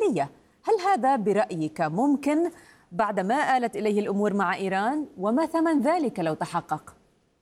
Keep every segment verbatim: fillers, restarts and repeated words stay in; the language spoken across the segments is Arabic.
الإيرانية. هل هذا برأيك ممكن بعدما آلت إليه الأمور مع إيران؟ وما ثمن ذلك لو تحقق؟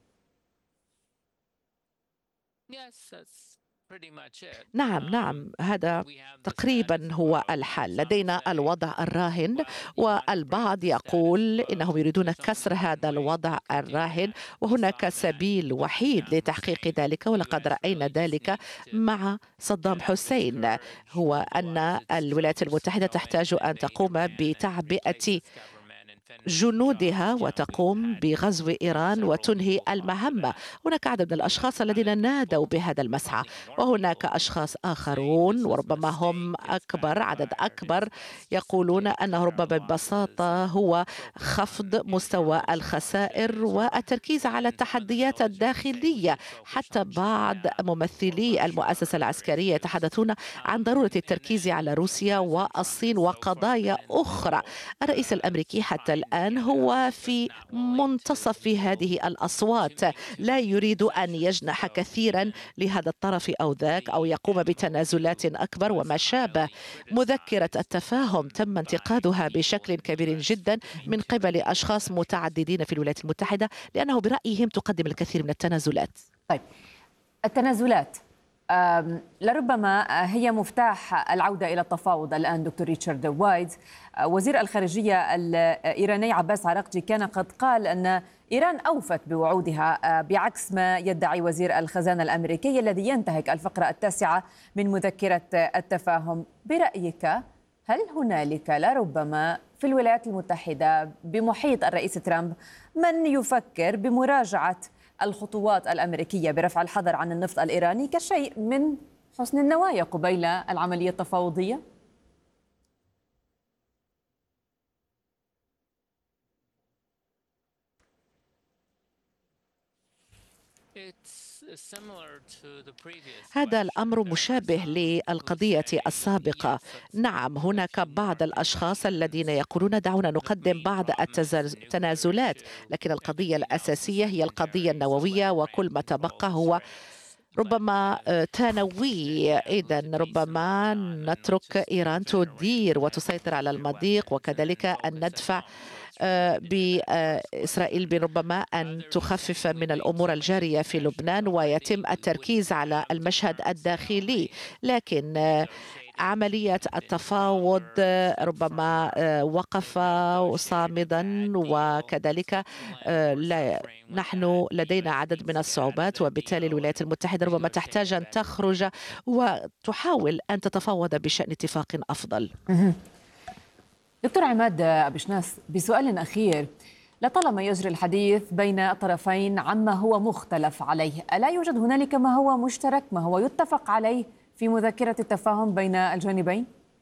نعم نعم هذا تقريبا هو الحل. لدينا الوضع الراهن، والبعض يقول إنهم يريدون كسر هذا الوضع الراهن، وهناك سبيل وحيد لتحقيق ذلك، ولقد رأينا ذلك مع صدام حسين، هو أن الولايات المتحدة تحتاج أن تقوم بتعبئة جنودها وتقوم بغزو إيران وتنهي المهمة. هناك عدد من الأشخاص الذين نادوا بهذا المسعى، وهناك أشخاص آخرون وربما هم أكبر عدد أكبر يقولون أنه ربما ببساطة هو خفض مستوى الخسائر والتركيز على التحديات الداخلية. حتى بعض ممثلي المؤسسة العسكرية يتحدثون عن ضرورة التركيز على روسيا والصين وقضايا أخرى. الرئيس الأمريكي حتى الآن هو في منتصف هذه الأصوات، لا يريد أن يجنح كثيرا لهذا الطرف أو ذاك أو يقوم بتنازلات أكبر وما شابه. مذكرة التفاهم تم انتقادها بشكل كبير جدا من قبل أشخاص متعددين في الولايات المتحدة، لأنه برأيهم تقدم الكثير من التنازلات. طيب، التنازلات لربما هي مفتاح العودة إلى التفاوض الآن. دكتور ريتشارد وايد وزير الخارجية الإيراني عباس عراقجي كان قد قال أن إيران أوفت بوعودها، بعكس ما يدعي وزير الخزانة الأمريكي الذي ينتهك الفقرة التاسعة من مذكرة التفاهم. برأيك هل هنالك لربما في الولايات المتحدة بمحيط الرئيس ترامب من يفكر بمراجعة الخطوات الأمريكية برفع الحظر عن النفط الإيراني كشيء من حسن النوايا قبيل العملية التفاوضية؟ هذا الأمر مشابه للقضية السابقة. نعم، هناك بعض الأشخاص الذين يقولون دعونا نقدم بعض التنازلات، لكن القضية الأساسية هي القضية النووية، وكل ما تبقى هو ربما ثانوي. إذن ربما نترك إيران تدير وتسيطر على المضيق، وكذلك أن ندفع بإسرائيل بربما أن تخفف من الأمور الجارية في لبنان ويتم التركيز على المشهد الداخلي. لكن عملية التفاوض ربما وقف صامدا، وكذلك لا نحن لدينا عدد من الصعوبات، وبالتالي الولايات المتحدة ربما تحتاج أن تخرج وتحاول أن تتفاوض بشأن اتفاق أفضل. دكتور عماد أبشناس، بسؤال أخير، لطالما يجري الحديث بين الطرفين عما هو مختلف عليه، ألا يوجد هنالك ما هو مشترك، ما هو يتفق عليه في مذكرة التفاهم بين الجانبين؟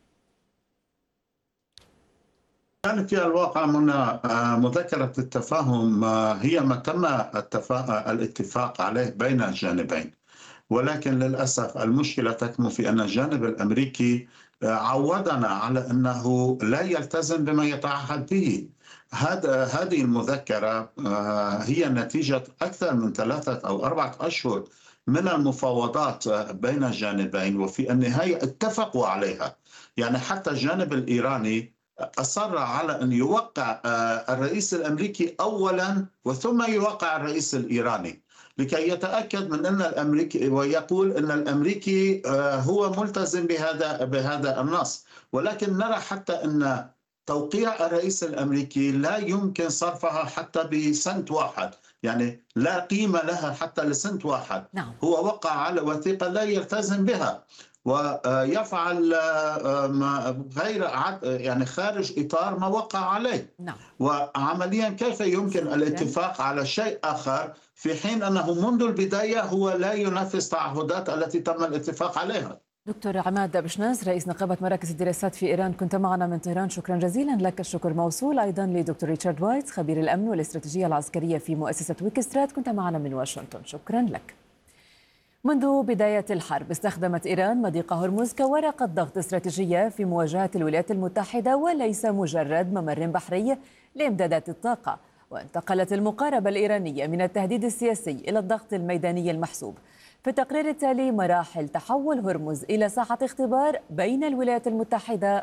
كان في الواقع من مذكرة التفاهم هي ما تم الاتفاق عليه بين الجانبين، ولكن للأسف المشكلة تكمن في أن الجانب الأمريكي عودنا على أنه لا يلتزم بما يتعهد به. هذا هذه المذكرة هي نتيجة أكثر من ثلاثة أو أربعة أشهر من المفاوضات بين الجانبين، وفي النهاية اتفقوا عليها. يعني حتى الجانب الإيراني أصر على أن يوقع الرئيس الأمريكي أولا وثم يوقع الرئيس الإيراني لكي يتأكد من أن الأمريكي، ويقول أن الأمريكي هو ملتزم بهذا بهذا النص. ولكن نرى حتى أن توقيع الرئيس الأمريكي لا يمكن صرفها حتى بسنت واحد، يعني لا قيمة لها حتى لسنت واحد. نعم. هو وقع على وثيقة لا يلتزم بها ويفعل غير يعني خارج إطار ما وقع عليه. نعم. وعمليا كيف يمكن الاتفاق على شيء آخر في حين أنه منذ البداية هو لا ينفذ التعهدات التي تم الاتفاق عليها؟ دكتور عماد أبشناس، رئيس نقابة مراكز الدراسات في إيران، كنت معنا من طهران، شكرا جزيلا لك. الشكر موصول أيضا لدكتور ريتشارد وايت، خبير الأمن والاستراتيجية العسكرية في مؤسسة ويكسترات، كنت معنا من واشنطن، شكرا لك. منذ بداية الحرب استخدمت إيران مضيق هرمز كورقة ضغط استراتيجية في مواجهة الولايات المتحدة، وليس مجرد ممر بحري لإمدادات الطاقة. وانتقلت المقاربة الإيرانية من التهديد السياسي إلى الضغط الميداني المحسوب. في التقرير التالي مراحل تحول هرمز إلى ساحة اختبار بين الولايات المتحدة